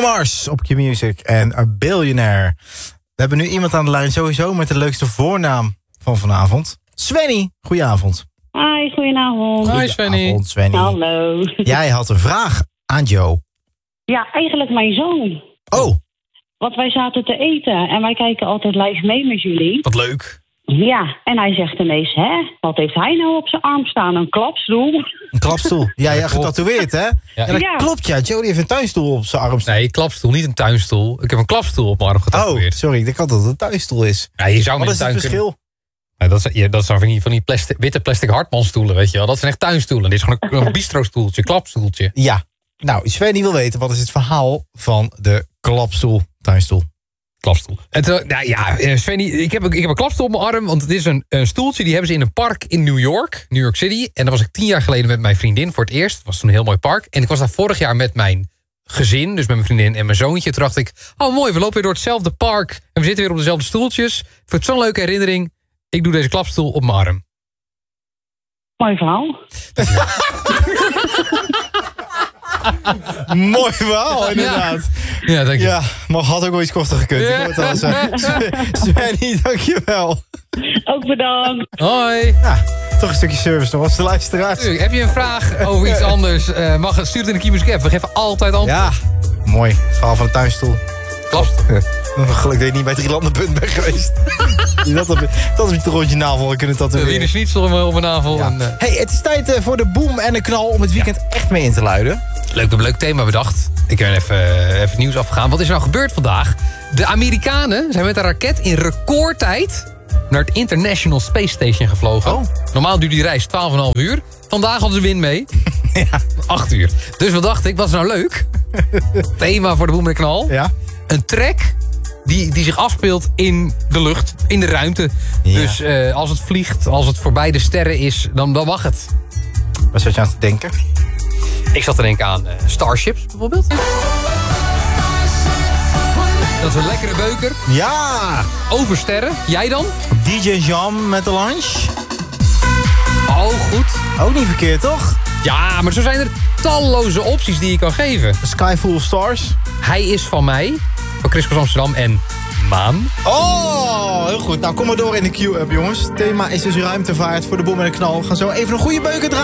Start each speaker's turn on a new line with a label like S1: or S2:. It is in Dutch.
S1: Mars op Q-Music en A Billionaire. We hebben nu iemand aan de lijn sowieso met de leukste voornaam van vanavond. Svenny, goedenavond.
S2: Hi, goedenavond.
S3: Hi Svenny.
S1: Goedenavond, Svenny.
S2: Hallo.
S1: Jij had een vraag aan Joe.
S2: Ja, eigenlijk mijn zoon.
S1: Oh,
S2: Want wij zaten te eten en wij kijken altijd live mee met jullie.
S3: Wat leuk.
S2: Ja, en hij zegt ineens, wat heeft hij nou op zijn arm staan? Een klapstoel?
S1: een klapstoel. Ja, getatoeëerd, hè? Ja, dat
S2: Ja.
S1: klopt, ja. Joe die heeft een tuinstoel op zijn arm staan.
S3: Nee, klapstoel, niet een tuinstoel. Ik heb een klapstoel op mijn arm
S1: Oh,
S3: getatoeëerd.
S1: sorry. Ik dacht dat het een tuinstoel is.
S3: Ja, je zou
S1: Wat
S3: met
S1: is
S3: een
S1: het
S3: tuin
S1: verschil?
S3: kunnen... dat zijn van die witte plastic Hartmanstoelen, weet je wel. Dat zijn echt tuinstoelen. Dit is gewoon een bistro-stoeltje, klapstoeltje.
S1: Ja. Nou, Svenny wil weten, wat is het verhaal van de klapstoel, tuinstoel?
S3: Klapstoel. Svenny, ik heb een klapstoel op mijn arm, want het is een stoeltje. Die hebben ze in een park in New York City. En daar was ik 10 jaar geleden met mijn vriendin voor het eerst. Het was toen een heel mooi park. En ik was daar vorig jaar met mijn gezin, dus met mijn vriendin en mijn zoontje. Toen dacht ik, oh mooi, we lopen weer door hetzelfde park. En we zitten weer op dezelfde stoeltjes. Ik vind het zo'n leuke herinnering. Ik doe deze klapstoel op mijn arm.
S2: Mooi verhaal.
S1: Mooi verhaal, inderdaad.
S3: Ja, dank je.
S1: Ja, maar had ook wel iets korter gekund.
S3: Ja.
S1: Ik hoor het al zeggen. Svenny, dankjewel.
S2: Ook bedankt.
S3: Hoi.
S1: Ja, toch een stukje service nog als de luisteraars.
S3: Tuurlijk, heb je een vraag over iets anders? Stuur het in de Q-Music app. We geven altijd antwoord.
S1: Ja, mooi. Het verhaal van de tuinstoel.
S3: Klapstoel.
S1: Gelukkig dat je niet bij Drielandenpunt bent geweest. dat is je rondje navel kunnen tatoeëren.
S3: Wiener Schnitzel op mijn navel.
S1: Ja.
S3: En,
S1: Hey, het is tijd voor de boom en de knal om het weekend echt mee in te luiden.
S3: leuk thema bedacht. Ik ben even het nieuws afgegaan. Wat is er nou gebeurd vandaag? De Amerikanen zijn met een raket in recordtijd naar het International Space Station gevlogen.
S1: Oh.
S3: Normaal duurt die reis 12,5 uur. Vandaag hadden ze wind mee.
S1: Ja.
S3: 8 uur. Dus wat dacht ik, wat is nou leuk? Thema voor de boem en de knal.
S1: Ja.
S3: Een track die zich afspeelt in de lucht, in de ruimte.
S1: Ja.
S3: Dus als het vliegt, als het voorbij de sterren is, dan mag het.
S1: Waar zat je aan te denken?
S3: Ik zat te denken aan Starships bijvoorbeeld. Dat is een lekkere beuker.
S1: Ja!
S3: Over sterren. Jij dan?
S1: DJ Jam met de lunch.
S3: Oh, goed.
S1: Ook niet verkeerd, toch?
S3: Ja, maar zo zijn er talloze opties die je kan geven.
S1: A Sky Full of Stars.
S3: Hij is van mij, van Chris Cross Amsterdam en Maan.
S1: Oh, heel goed. Nou, kom maar door in de Q-up, jongens. Het thema is dus ruimtevaart voor de boom en de knal. We gaan zo even een goede beuker draaien.